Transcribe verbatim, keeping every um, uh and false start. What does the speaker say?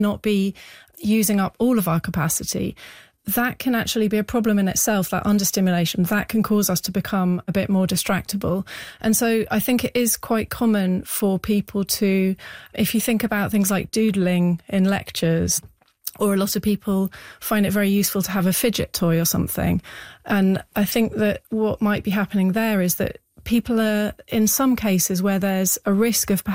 not be using up all of our capacity, that can actually be a problem in itself, that understimulation. That can cause us to become a bit more distractible. And so I think it is quite common for people to, if you think about things like doodling in lectures, or a lot of people find it very useful to have a fidget toy or something. And I think that what might be happening there is that people are, in some cases where there's a risk of perhaps